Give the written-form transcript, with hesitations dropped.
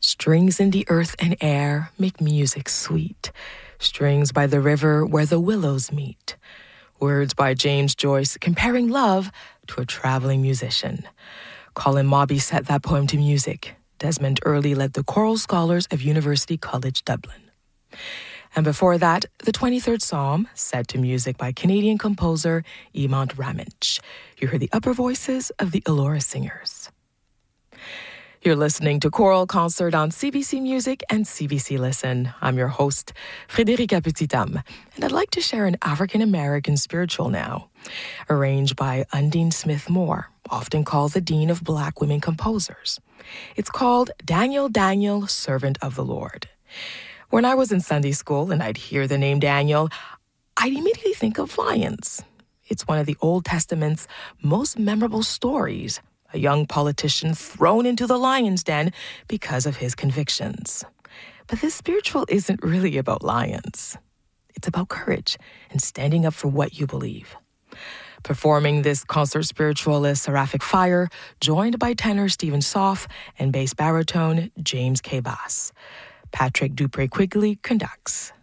Strings in the earth and air make music sweet. Strings by the river where the willows meet. Words by James Joyce comparing love to a traveling musician. Colin Mobby set that poem to music. Desmond Earley led the choral scholars of University College Dublin. And before that, the 23rd Psalm, set to music by Canadian composer Emont Ramage. You heard the upper voices of the Elora Singers. You're listening to Choral Concert on CBC Music and CBC Listen. I'm your host, Frédérica Petitam, and I'd like to share an African-American spiritual now, arranged by Undine Smith Moore, often called the Dean of Black Women Composers. It's called Daniel, Daniel, Servant of the Lord. When I was in Sunday school and I'd hear the name Daniel, I'd immediately think of lions. It's one of the Old Testament's most memorable stories, a young politician thrown into the lion's den because of his convictions. But this spiritual isn't really about lions. It's about courage and standing up for what you believe. Performing this concert spiritual is Seraphic Fire, joined by tenor Stephen Soff and bass baritone James K. Bass. Patrick Dupree Quigley conducts.